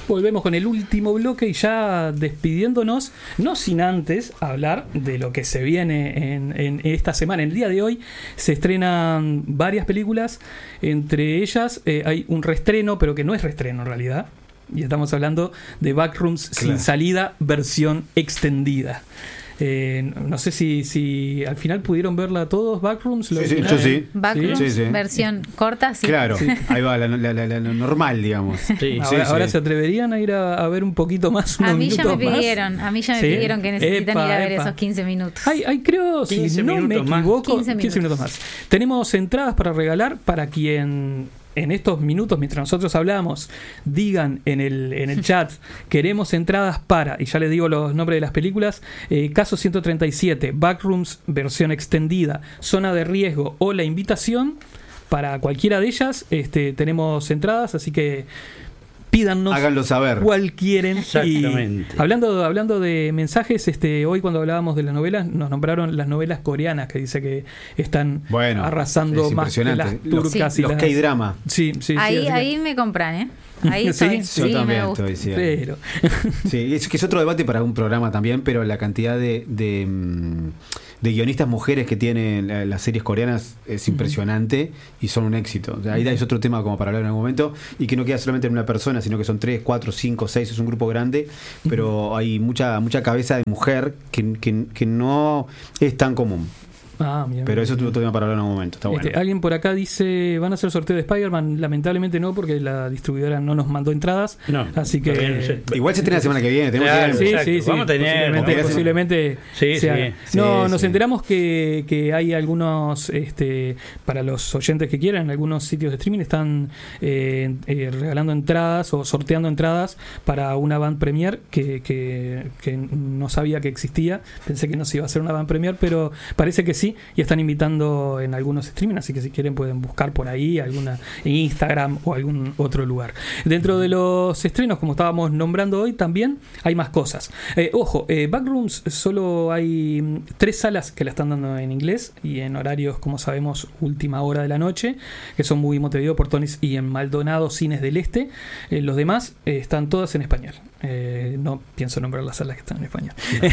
Volvemos con el último bloque y ya despidiéndonos, no sin antes hablar de lo que se viene en esta semana. En el día de hoy se estrenan varias películas, entre ellas hay un reestreno, pero que no es reestreno en realidad, y estamos hablando de Backrooms sin salida, versión extendida. No sé si al final pudieron verla todos, Backrooms. Sí, yo sí. Backrooms, sí. versión corta, sí. Claro, Sí. ahí va la normal, digamos. Sí. Ahora se atreverían a ir a ver un poquito más, unos A mí ya me minutos más? pidieron que necesitan ir a ver esos 15 minutos. Hay creo, si 15 no me minutos más. equivoco, 15 minutos más. Tenemos entradas para regalar para quien en estos minutos, mientras nosotros hablamos, digan en el chat, queremos entradas para, y ya les digo los nombres de las películas, Caso 137, Backrooms, versión extendida, Zona de Riesgo o La Invitación. Para cualquiera de ellas tenemos entradas, así que pídannos, háganlo saber cuál quieren. Exactamente. Y hablando de mensajes, hoy cuando hablábamos de las novelas, nos nombraron las novelas coreanas, que dice que están arrasando es más que las turcas sí. y los las K-drama. Sí, ahí me compran, ¿eh? Ahí estoy. Sí, yo también me gusta. estoy, sí. pero Sí, es que es otro debate para un programa también, pero la cantidad de guionistas mujeres que tienen las series coreanas es impresionante y son un éxito. O sea, ahí es otro tema como para hablar en algún momento, y que no queda solamente en una persona, sino que son 3, 4, 5, 6, es un grupo grande, pero hay mucha cabeza de mujer que no es tan común. bien, Pero eso es otro tema para hablar en algún momento. Está bueno. Alguien por acá dice, ¿van a hacer sorteo de Spider-Man? Lamentablemente no, porque la distribuidora no nos mandó entradas. No, así que bien, igual se estrena la semana que viene. Claro, que exacto. Vamos a tener posiblemente Sí, sea. sí. Nos enteramos que hay algunos, para los oyentes que quieran, algunos sitios de streaming están regalando entradas o sorteando entradas para una band premier que no sabía que existía. Pensé que no se iba a hacer una band premier, pero parece que sí, y están invitando en algunos streaming, así que si quieren pueden buscar por ahí alguna en Instagram o algún otro lugar. Dentro de los estrenos, como estábamos nombrando hoy, también hay más cosas. Backrooms solo hay 3 salas que la están dando en inglés y en horarios, como sabemos, última hora de la noche, que son Movie Montevideo, Portones y en Maldonado Cines del Este. Los demás están todas en español. No pienso nombrar las salas que están en español.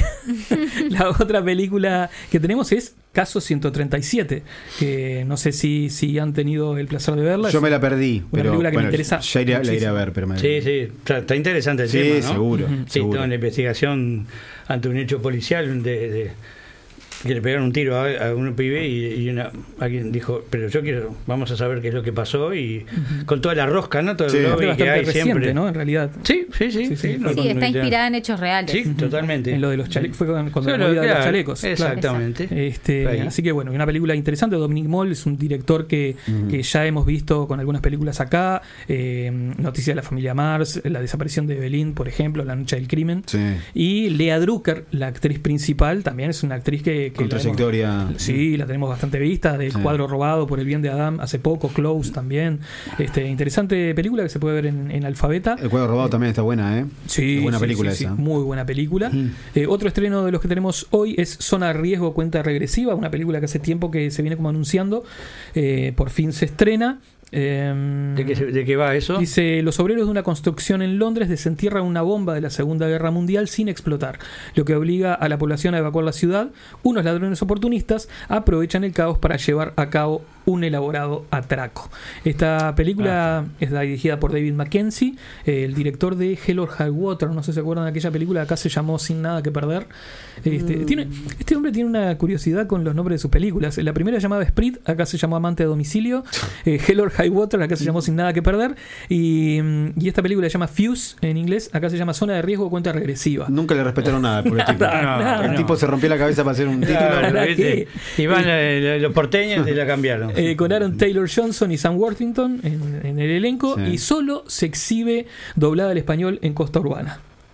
La otra película que tenemos es Caso 137, que no sé si han tenido el placer de verla. Yo me la perdí, pero película que me interesa. Ya la iré a ver, pero Sí, está interesante el tema, ¿no? Seguro. Sí, toda la investigación ante un hecho policial de que le pegaron un tiro a un pibe y alguien dijo, pero vamos a saber qué es lo que pasó, y con toda la rosca, ¿no? Todo el lobby que hay reciente, siempre, ¿no? En realidad. Sí, Está inspirada en hechos reales. Sí, totalmente. En lo de los chalecos, fue cuando la movida de los chalecos. Exactamente. Así que bueno, una película interesante. Dominic Moll es un director que ya hemos visto con algunas películas acá, Noticias de la familia Mars, La desaparición de Evelyn, por ejemplo, La noche del crimen. Sí. Y Lea Drucker, la actriz principal, también es una actriz que con trayectoria. La tenemos bastante vista, del Cuadro robado por el bien de Adam, hace poco, Close también. Interesante película que se puede ver en Alfabeta. El Cuadro robado también está buena, ¿eh? Sí, buena sí, película sí, esa. sí, muy buena película. Otro estreno de los que tenemos hoy es Zona de Riesgo, Cuenta Regresiva, una película que hace tiempo que se viene como anunciando. Por fin se estrena. ¿De qué va eso? Dice: los obreros de una construcción en Londres desentierran una bomba de la Segunda Guerra Mundial sin explotar, lo que obliga a la población a evacuar la ciudad. Unos ladrones oportunistas aprovechan el caos para llevar a cabo un elaborado atraco. Esta película es dirigida por David Mackenzie, el director de Hell or High Water. No sé si se acuerdan de aquella película, acá se llamó Sin Nada que Perder. Este hombre tiene una curiosidad con los nombres de sus películas. La primera se llamaba Sprit, acá se llamó Amante a Domicilio. Hell or High Water, acá se llamó Sin Nada que Perder. Y esta película se llama Fuse en inglés, acá se llama Zona de Riesgo, Cuenta Regresiva. Nunca le respetaron nada por el tipo. El tipo se rompió la cabeza para hacer un título. Y van los porteños y la cambiaron. Con Aaron Taylor Johnson y Sam Worthington en el elenco, y solo se exhibe doblada al español en Costa Urbana.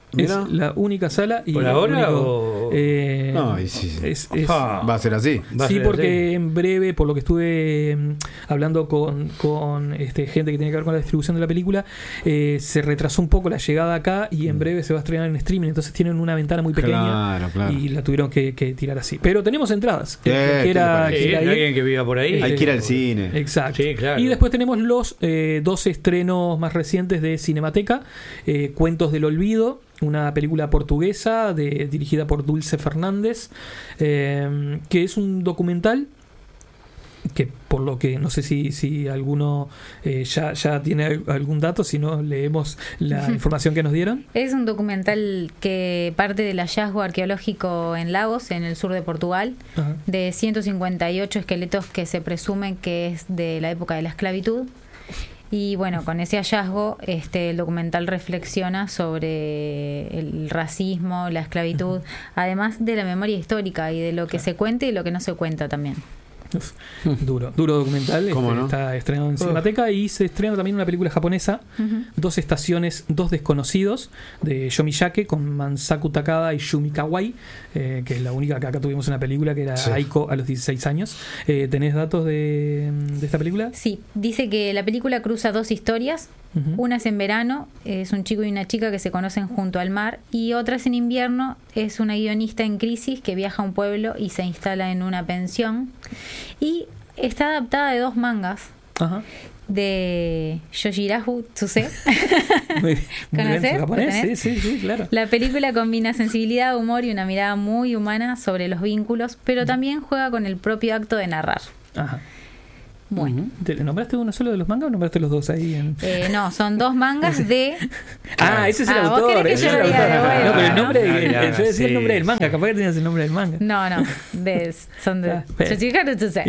Mira. Es la única sala. Y ¿por ahora único, no, va a ser así. Sí, porque en breve, por lo que estuve hablando con gente que tiene que ver con la distribución de la película, se retrasó un poco la llegada acá y en breve se va a estrenar en streaming, entonces tienen una ventana muy pequeña. Claro. Y la tuvieron que tirar así. Pero tenemos entradas. Alguien que viva por ahí. Hay que ir al cine. Exacto. Sí, claro. Y después tenemos los 2 estrenos más recientes de Cinemateca. Cuentos del Olvido, una película portuguesa dirigida por Dulce Fernández, que es un documental que, por lo que no sé si alguno ya tiene algún dato, si no leemos la información que nos dieron. Es un documental que parte del hallazgo arqueológico en Lagos, en el sur de Portugal, de 158 esqueletos que se presumen que es de la época de la esclavitud. Y bueno, con ese hallazgo el documental reflexiona sobre el racismo, la esclavitud, además de la memoria histórica y de lo que se cuenta y lo que no se cuenta también. Duro documental. ¿No? Está estrenado en Cinemateca y se estrena también una película japonesa, 2 estaciones, 2 desconocidos, de Yomiyake con Mansaku Takada y Yumi Kawai, que es la única que acá tuvimos una película, que era Aiko a los 16 años. ¿Tenés datos de esta película? Sí, dice que la película cruza 2 historias. Una es en verano, es un chico y una chica que se conocen junto al mar, y otra es en invierno, es una guionista en crisis que viaja a un pueblo y se instala en una pensión, y está adaptada de 2 mangas de Yoshirahu Tsuse. ¿Conoces? Sí, claro. La película combina sensibilidad, humor y una mirada muy humana sobre los vínculos, pero también juega con el propio acto de narrar. Bueno. ¿Te nombraste uno solo de los mangas o nombraste los 2 ahí? No, son 2 mangas de... ese es el autor. ¿Vos querés que yo lo diga de vuelta? No, pero el nombre, yo decía el nombre del manga, capaz que tenías el nombre del manga. No, son de Yoshihiro Tsuse.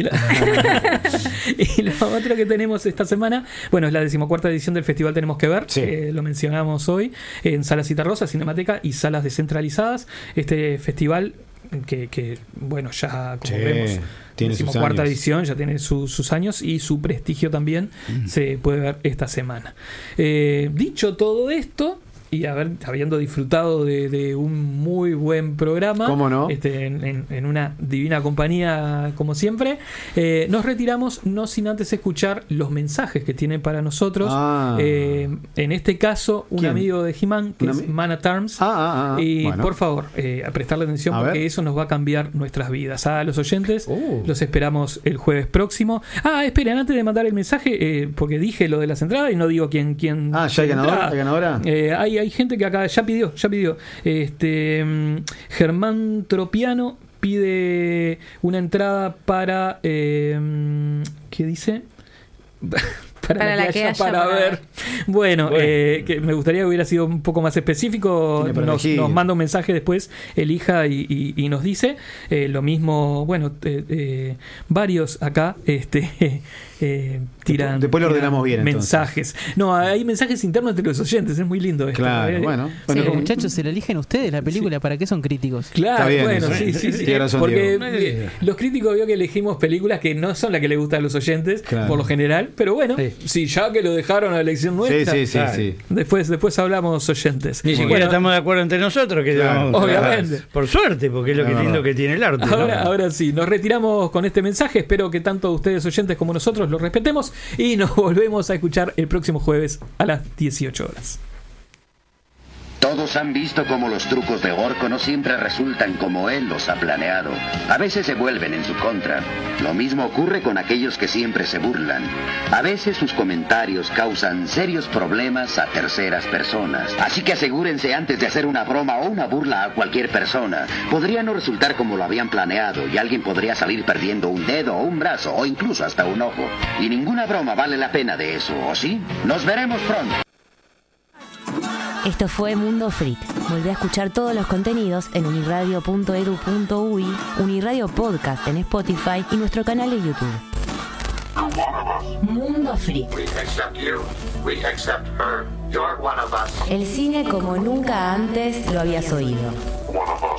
Y lo otro que tenemos esta semana, bueno, es la 14ª edición del Festival Tenemos que Ver, lo mencionamos hoy, en Sala Citarrosa, Cinemateca y salas descentralizadas. Este festival que bueno, ya como vemos, tiene sus 14ª edición, ya tiene sus años y su prestigio también se puede ver esta semana. Dicho todo esto, y habiendo disfrutado de un muy buen programa, ¿cómo no? En una divina compañía como siempre, nos retiramos no sin antes escuchar los mensajes que tienen para nosotros. En este caso, un amigo de He-Man, que es Man at Arms, y bueno, por favor, a prestarle atención porque eso nos va a cambiar nuestras vidas. A los oyentes los esperamos el jueves próximo. Esperen, antes de mandar el mensaje, porque dije lo de las entradas y no digo quién ¿ya hay ganadora? Hay gente que acá ya pidió. Germán Tropiano pide una entrada para ¿qué dice? para la que haya para ver. Bueno, que me gustaría que hubiera sido un poco más específico. Nos manda un mensaje después, elija y nos dice. Lo mismo, bueno, varios acá tiran. Después lo ordenamos bien. Mensajes. Entonces. No, hay mensajes internos entre los oyentes, es muy lindo esto. Claro, bueno. Muchachos, se lo eligen ustedes la película, ¿para qué son críticos? Claro, bien, bueno, sí. Porque los críticos veo que elegimos películas que no son las que les gustan a los oyentes, por lo general, pero bueno, si ya que lo dejaron a la elección nuestra, sí. Después hablamos oyentes. Ni siquiera estamos de acuerdo entre nosotros, que obviamente. Por suerte, porque es lo que lindo que tiene el arte. Ahora sí, nos retiramos con este mensaje. Espero que tanto ustedes oyentes como nosotros lo respetemos y nos volvemos a escuchar el próximo jueves a las 18 horas. Todos han visto cómo los trucos de Orco no siempre resultan como él los ha planeado. A veces se vuelven en su contra. Lo mismo ocurre con aquellos que siempre se burlan. A veces sus comentarios causan serios problemas a terceras personas. Así que asegúrense antes de hacer una broma o una burla a cualquier persona. Podría no resultar como lo habían planeado y alguien podría salir perdiendo un dedo o un brazo o incluso hasta un ojo. Y ninguna broma vale la pena de eso, ¿o sí? ¡Nos veremos pronto! Esto fue Mundo Freak. Volvé a escuchar todos los contenidos en uniradio.edu.uy, Uniradio Podcast en Spotify y nuestro canal de YouTube. Mundo Freak. El cine como nunca antes lo habías oído.